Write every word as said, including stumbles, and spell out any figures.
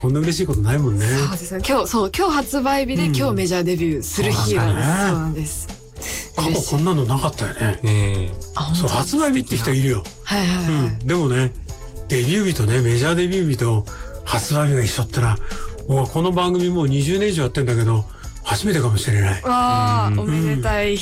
こんな嬉しいことないもんね。 そうですね。今日、そう、今日発売日で、うん、今日メジャーデビューする日なんです。そうなんです。 過去こんなのなかったよね。ねそう、発売日って人いるよ。 はいはいはい。 うん、でもね、デビュー日とね、メジャーデビュー日と発売日が一緒ってのは、もうこの番組もうにじゅうねん以上やってんだけど、初めてかもしれない。 わあ、おめでたい